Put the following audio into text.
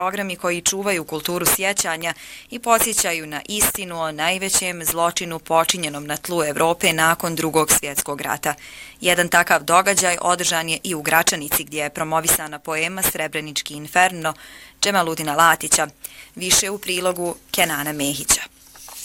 programi koji čuvaju kulturu sjećanja i podsjećaju na istinu o najvećem zločinu počinjenom na tlu Evrope nakon Drugog svjetskog rata. Jedan takav događaj održan je i u Gračanici gdje je promovisana poema Srebrenički inferno Džemaludina Latića. Više u prilogu Kenana Mehića.